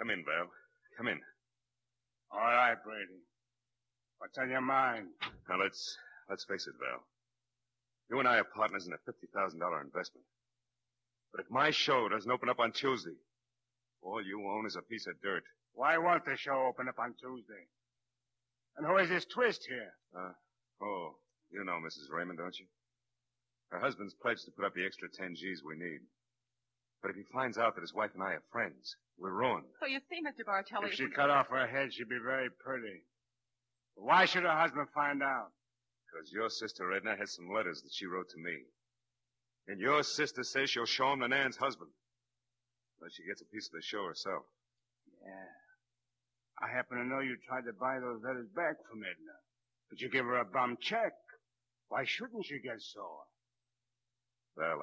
Come in, Val. Come in. All right, Brady. What's on your mind? Now, let's face it, Val. You and I are partners in a $50,000 investment. But if my show doesn't open up on Tuesday, all you own is a piece of dirt. Why won't the show open up on Tuesday? And who is this twist here? You know Mrs. Raymond, don't you? Her husband's pledged to put up the extra 10 G's we need. But if he finds out that his wife and I are friends, we're ruined. So you see, Mr. Bartelli... If she cut off her head, she'd be very pretty. But why should her husband find out? Because your sister Edna has some letters that she wrote to me. And your sister says she'll show him to Nan's husband. Unless she gets a piece of the show herself. Yeah. I happen to know you tried to buy those letters back from Edna. But you give her a bum check. Why shouldn't she get sore? Well,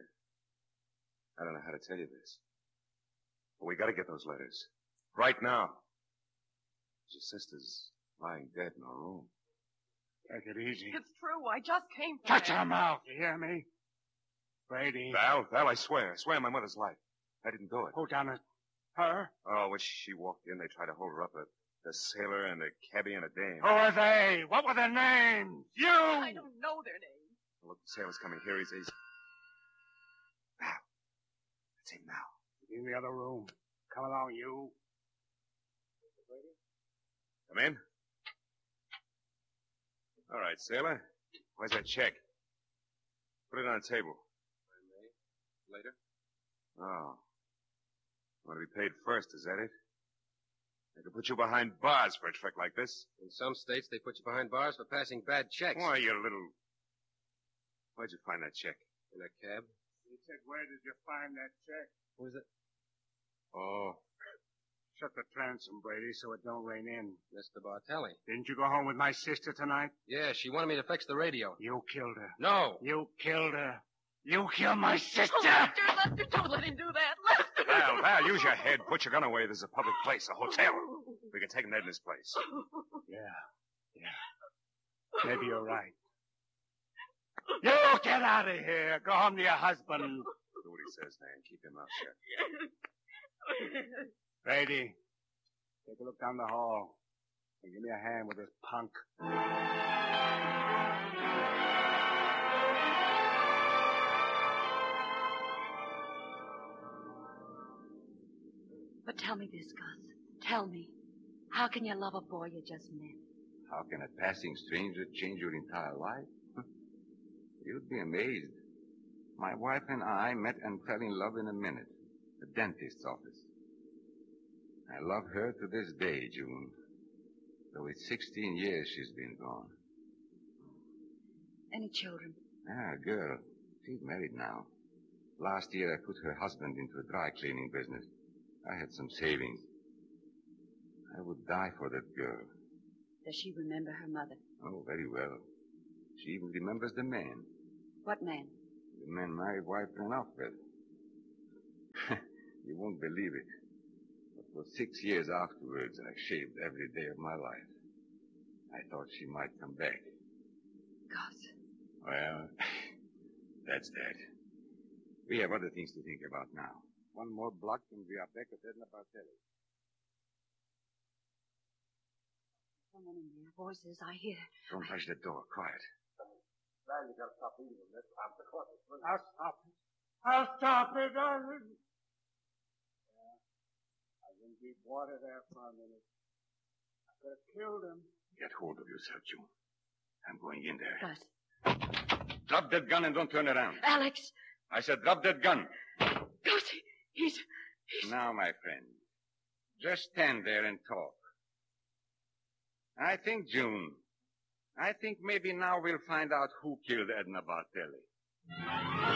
I don't know how to tell you this. But we gotta get those letters. Right now. Your sister's lying dead in her room. Take it easy. It's true. I just came from Shut there. your mouth. You hear me? Brady. Val, I swear on my mother's life. I didn't do it. Who done it? Her? Oh, when she walked in, they tried to hold her up. A sailor and a cabbie and a dame. Who are they? What were their names? You! I don't know their names. Look, the sailor's coming here. He's... Val. That's him now. In the other room. Come along, you. Come in. All right, sailor. Where's that check? Put it on the table. Later? Oh. Want to be paid first, is that it? They could put you behind bars for a trick like this. In some states, they put you behind bars for passing bad checks. Why, you little... Where'd you find that check? In a cab. He said, where did you find that check? Who's it? Oh. Shut the transom, Brady, so it don't rain in. Mr. Bartelli. Didn't you go home with my sister tonight? Yeah, she wanted me to fix the radio. You killed her. No. You killed her. You killed my sister! Oh, Lester, don't let him do that. Lester! Val, use your head. Put your gun away. There's a public place, a hotel. We can take him to Edna's place. Yeah. Maybe you're right. You get out of here. Go home to your husband. Do what he says, Nan. Keep your mouth shut. Brady, take a look down the hall. And give me a hand with this punk. But tell me this, Gus. Tell me. How can you love a boy you just met? How can a passing stranger change your entire life? You'd be amazed. My wife and I met and fell in love in a minute. The dentist's office. I love her to this day, June. Though it's 16 years she's been gone. Any children? A girl. She's married now. Last year I put her husband into a dry cleaning business. I had some savings. I would die for that girl. Does she remember her mother? Oh, very well. She even remembers the man. What man? The man my wife ran off with. You won't believe it. But for 6 years afterwards, I shaved every day of my life. I thought she might come back. Gus. Well, that's that. We have other things to think about now. One more block and we are back at Edna Bartelli. Someone in there. Voices, I hear. Don't touch the door. Quiet. Well, you gotta stop eating this. I'll stop it. I'll stop it. I didn't keep water there for a minute. I could have killed him. Get hold of yourself, June. I'm going in there. Gus. Drop that gun and don't turn around. Alex! I said drop that gun. Gus, he's... Now, my friend, just stand there and talk. I think, June, maybe now we'll find out who killed Edna Bartelli.